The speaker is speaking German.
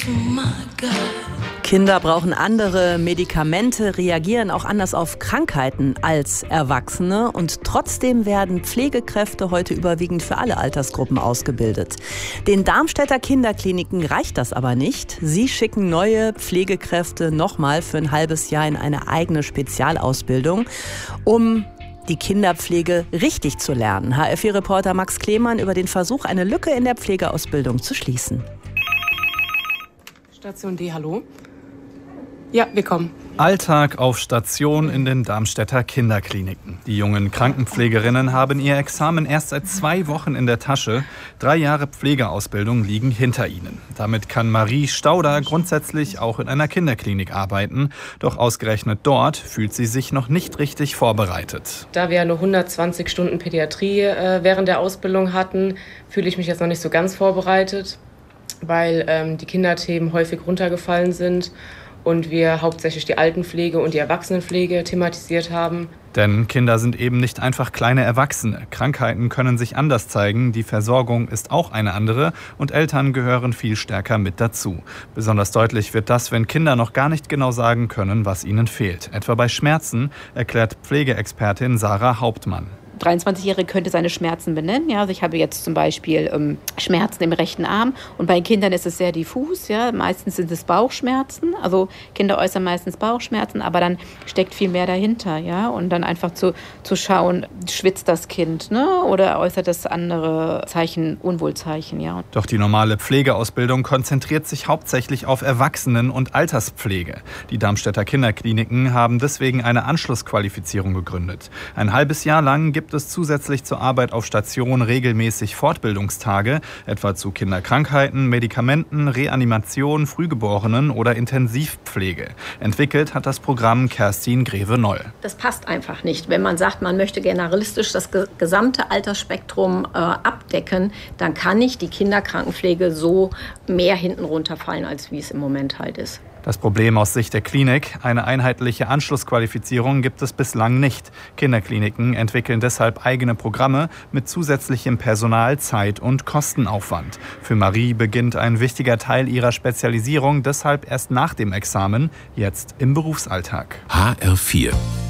Kinder brauchen andere Medikamente, reagieren auch anders auf Krankheiten als Erwachsene. Und trotzdem werden Pflegekräfte heute überwiegend für alle Altersgruppen ausgebildet. Den Darmstädter Kinderkliniken reicht das aber nicht. Sie schicken neue Pflegekräfte nochmal für ein halbes Jahr in eine eigene Spezialausbildung, um die Kinderpflege richtig zu lernen. HR4-Reporter Max Klemann über den Versuch, eine Lücke in der Pflegeausbildung zu schließen. Station D, hallo? Ja, wir kommen. Alltag auf Station in den Darmstädter Kinderkliniken. Die jungen Krankenpflegerinnen haben ihr Examen erst seit 2 Wochen in der Tasche. 3 Jahre Pflegeausbildung liegen hinter ihnen. Damit kann Marie Stauder grundsätzlich auch in einer Kinderklinik arbeiten. Doch ausgerechnet dort fühlt sie sich noch nicht richtig vorbereitet. Da wir nur 120 Stunden Pädiatrie während der Ausbildung hatten, fühle ich mich jetzt noch nicht so ganz vorbereitet, weil die Kinderthemen häufig runtergefallen sind und wir hauptsächlich die Altenpflege und die Erwachsenenpflege thematisiert haben. Denn Kinder sind eben nicht einfach kleine Erwachsene. Krankheiten können sich anders zeigen, die Versorgung ist auch eine andere und Eltern gehören viel stärker mit dazu. Besonders deutlich wird das, wenn Kinder noch gar nicht genau sagen können, was ihnen fehlt. Etwa bei Schmerzen, erklärt Pflegeexpertin Sarah Hauptmann. 23-Jährige könnte seine Schmerzen benennen. Ja, also ich habe jetzt zum Beispiel Schmerzen im rechten Arm und bei Kindern ist es sehr diffus. Ja. Meistens sind es Bauchschmerzen. Also Kinder äußern meistens Bauchschmerzen, aber dann steckt viel mehr dahinter. Ja. Und dann einfach zu schauen, schwitzt das Kind, ne? Oder äußert das andere Zeichen, Unwohlzeichen. Ja. Doch die normale Pflegeausbildung konzentriert sich hauptsächlich auf Erwachsenen- und Alterspflege. Die Darmstädter Kinderkliniken haben deswegen eine Anschlussqualifizierung gegründet. Ein halbes Jahr lang gibt es zusätzlich zur Arbeit auf Station regelmäßig Fortbildungstage, etwa zu Kinderkrankheiten, Medikamenten, Reanimation, Frühgeborenen oder Intensivpflege. Entwickelt hat das Programm Kerstin Greve-Noll. Das passt einfach nicht. Wenn man sagt, man möchte generalistisch das gesamte Altersspektrum abdecken, dann kann nicht die Kinderkrankenpflege so mehr hinten runterfallen, als wie es im Moment halt ist. Das Problem aus Sicht der Klinik: eine einheitliche Anschlussqualifizierung gibt es bislang nicht. Kinderkliniken entwickeln deshalb eigene Programme mit zusätzlichem Personal, Zeit und Kostenaufwand. Für Marie beginnt ein wichtiger Teil ihrer Spezialisierung deshalb erst nach dem Examen, jetzt im Berufsalltag. HR4